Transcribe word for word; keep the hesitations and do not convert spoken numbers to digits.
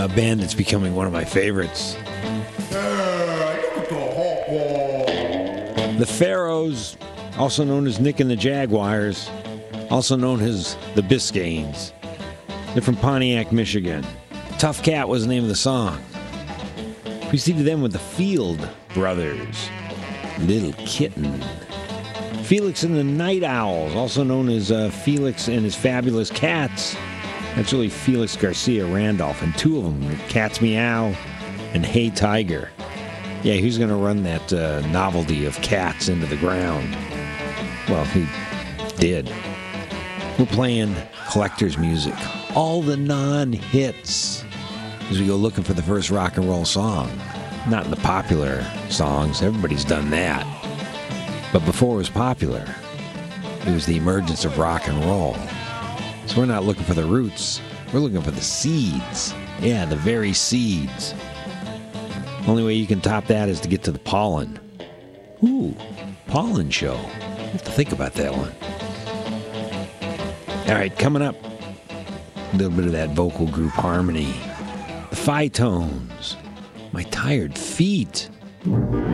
band that's becoming one of my favorites. The Pharaohs, also known as Nick and the Jaguars, also known as the Biscaynes. They're from Pontiac, Michigan. Tough Cat was the name of the song. Preceded them with the Field Brothers, Little Kitten. Felix and the Night Owls, also known as uh, Felix and his Fabulous Cats. That's really Felix Garcia Randolph, and two of them, Cats Meow and Hey Tiger. Yeah, he's going to run that uh, novelty of cats into the ground. Well, he did. We're playing collector's music, all the non-hits, as we go looking for the first rock and roll song. Not in the popular songs, everybody's done that. But before it was popular, it was the emergence of rock and roll. So we're not looking for the roots, we're looking for the seeds. Yeah, the very seeds. Only way you can top that is to get to the pollen. Ooh, pollen show. I have to think about that one. All right, coming up, a little bit of that vocal group harmony. The Phi-Tones. My Tired Feet.